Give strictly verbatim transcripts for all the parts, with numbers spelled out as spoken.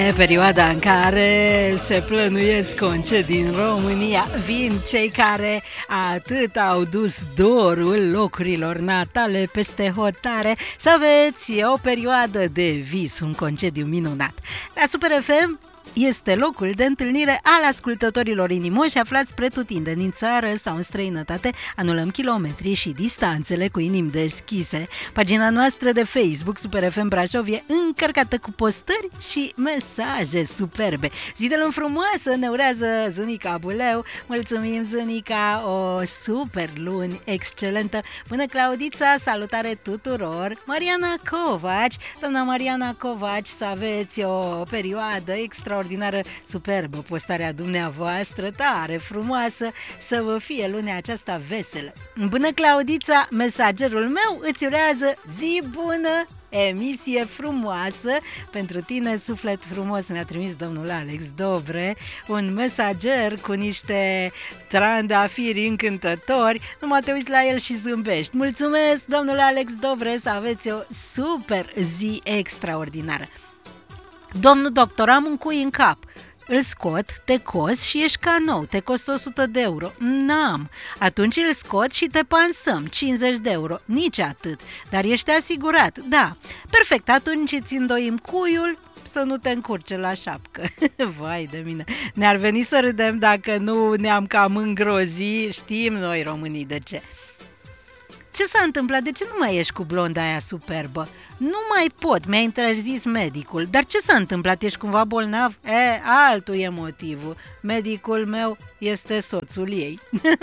E perioada în care se plănuiesc concedii în România. Vin cei care atât au dus dorul locurilor natale peste hotare să aveți o perioadă de vis, un concediu minunat. La Super F M este locul de întâlnire al ascultătorilor inimoși aflați pretutindeni în țară sau în străinătate. Anulăm kilometrii și distanțele cu inimi deschise. Pagina noastră de Facebook Super F M Brașov e încărcată cu postări și mesaje superbe. Zi de luni frumoasă ne urează Zânica Buleu. Mulțumim, Zânica, o super luni excelentă. Bună, Claudița, salutare tuturor. Mariana Covaci, doamna Mariana Covaci, să aveți o perioadă extraordinară, superbă postarea dumneavoastră, tare frumoasă, să vă fie lunea aceasta veselă. Bună, Claudița, mesagerul meu îți urează zi bună, emisie frumoasă. Pentru tine, suflet frumos, mi-a trimis domnul Alex Dobre un mesager cu niște trandafiri încântători. Numai te uiți la el și zâmbești. Mulțumesc, domnul Alex Dobre, să aveți o super zi extraordinară. Domnul doctor, am un cui în cap. Îl scot, te cos și ești ca nou, te costă o sută de euro. N-am. Atunci îl scot și te pansăm, cincizeci de euro. Nici atât, dar ești asigurat. Da, perfect, atunci îți îndoim cuiul să nu te încurce la șapcă. Vai de mine, ne-ar veni să râdem dacă nu ne-am cam îngrozi. Știm noi românii de ce. Ce s-a întâmplat? De ce nu mai ești cu blonda aia superbă? Nu mai pot, mi-a interzis medicul. Dar ce s-a întâmplat? Ești cumva bolnav? E, altul e motivul. Medicul meu este soțul ei.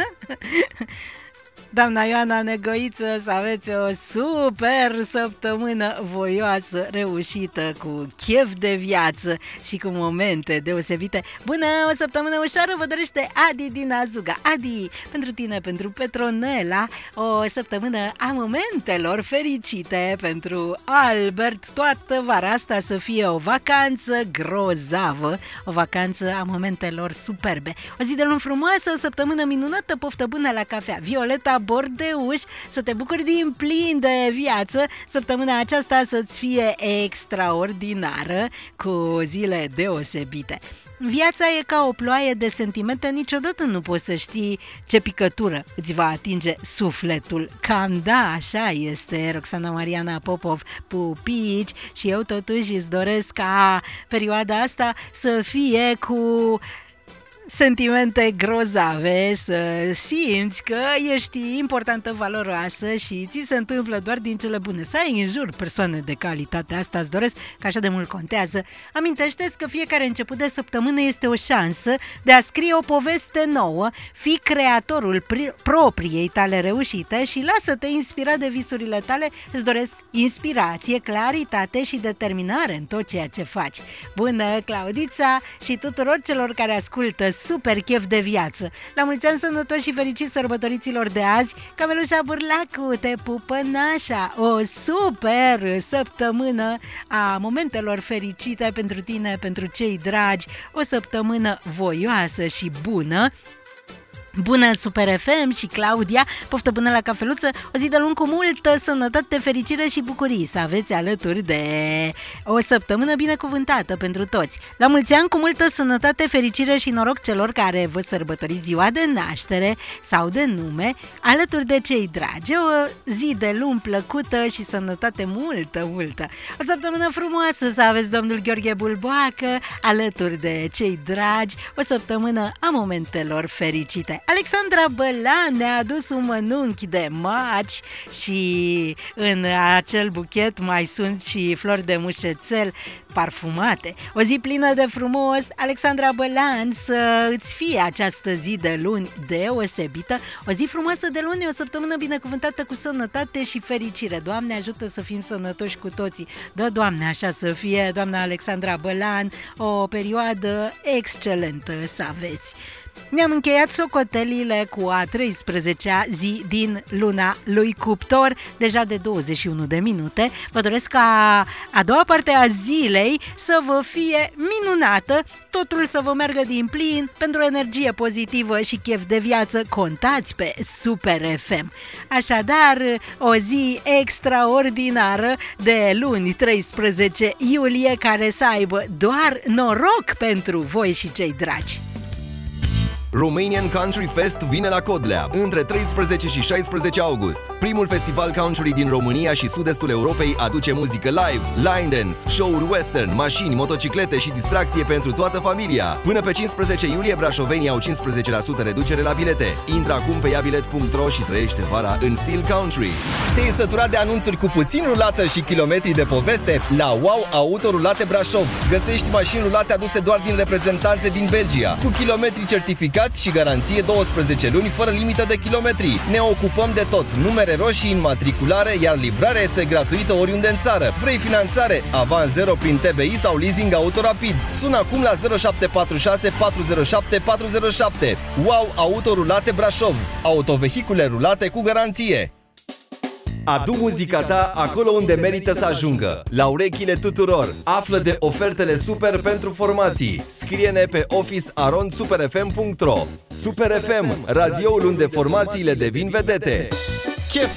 Doamna Ioana Negoiță, să aveți o super săptămână voioasă, reușită, cu chef de viață și cu momente deosebite. Bună, o săptămână ușoară vă dorește Adi din Azuga. Adi, pentru tine, pentru Petronela, o săptămână a momentelor fericite. Pentru Albert, toată vara asta să fie o vacanță grozavă, o vacanță a momentelor superbe. O zi de luni frumoasă, o săptămână minunată, poftă bună la cafea. Violeta Bordeuș, să te bucuri din plin de viață, săptămâna aceasta să-ți fie extraordinară, cu zile deosebite. Viața e ca o ploaie de sentimente, niciodată nu poți să știi ce picătură îți va atinge sufletul. Cam da, așa este, Roxana Mariana Popov, pupici, și eu totuși îți doresc ca perioada asta să fie cu sentimente grozave, să simți că ești importantă, valoroasă și ți se întâmplă doar din cele bune. Să ai în jur persoane de calitate, asta îți doresc, că așa de mult contează. Amintește-ți că fiecare început de săptămână este o șansă de a scrie o poveste nouă, fii creatorul propriei tale reușite și lasă-te inspira de visurile tale. Îți doresc inspirație, claritate și determinare în tot ceea ce faci. Bună, Claudița, și tuturor celor care ascultă super chef de viață. La mulți ani sănătoși și fericiți sărbătoriților de azi. Camelușa Burlacu, te pupă nașa. O super săptămână a momentelor fericite pentru tine, pentru cei dragi. O săptămână voioasă și bună. Bună, Super F M și Claudia, poftă bună la cafeluță, o zi de luni cu multă sănătate, fericire și bucurii, să aveți alături de o săptămână binecuvântată pentru toți. La mulți ani cu multă sănătate, fericire și noroc celor care vă sărbătoriți ziua de naștere sau de nume, alături de cei dragi. O zi de luni plăcută și sănătate multă, multă. O săptămână frumoasă să aveți, domnul Gheorghe Bulboacă, alături de cei dragi, o săptămână a momentelor fericite. Alexandra Bălan ne-a adus un mănunchi de maci și în acel buchet mai sunt și flori de mușețel parfumate. O zi plină de frumos, Alexandra Bălan, să îți fie această zi de luni deosebită, o zi frumoasă de luni, o săptămână binecuvântată cu sănătate și fericire. Doamne ajută să fim sănătoși cu toții. Dă, Doamne, așa să fie, doamna Alexandra Bălan, o perioadă excelentă să aveți. Ne-am încheiat socotelile cu a treisprezecea zi din luna lui Cuptor, deja de douăzeci și unu de minute. Vă doresc ca a doua parte a zilei să vă fie minunată, totul să vă meargă din plin. Pentru energie pozitivă și chef de viață contați pe Super F M. Așadar, o zi extraordinară de luni treisprezece iulie, care să aibă doar noroc pentru voi și cei dragi. Romanian Country Fest vine la Codlea între treisprezece și șaisprezece august. Primul festival country din România și sud-estul Europei aduce muzică live, line dance, show-uri western, mașini, motociclete și distracție pentru toată familia. Până pe cincisprezece iulie, brașovenii au cincisprezece la sută reducere la bilete. Intră acum pe iabilet punct ro și trăiește vara în stil country. Te-ai săturat de anunțuri cu puțin rulată și kilometri de poveste? La Wow Auto Rulate Brașov găsești mașini rulate aduse doar din reprezentanțe din Belgia, cu kilometri certificați și garanție douăsprezece luni fără limită de kilometri. Ne ocupăm de tot, numere roșii, înmatriculare, iar livrarea este gratuită oriunde în țară. Vrei finanțare? Avans zero prin T B I sau leasing auto rapid? Sună acum la zero șapte patru șase patru zero șapte patru zero șapte. Wow Auto Rulate Brașov. Autovehicule rulate cu garanție. Adu muzica ta acolo unde merită să ajungă, la urechile tuturor. Află de ofertele super pentru formații. Scrie-ne pe office arond super f m punct ro. Super F M, radioul unde formațiile devin vedete.